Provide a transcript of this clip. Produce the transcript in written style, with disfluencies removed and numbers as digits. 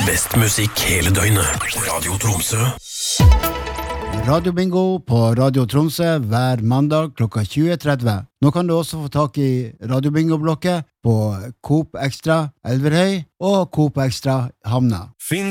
Best musikk hele døgnet. Radio Tromsø. Radio Bingo på Radio Tromsø hver mandag klokka 20.30. Nå kan du også få tak i Radio Bingo-blokket på Coop Extra Elverhøy og Coop Extra Hamna. Finns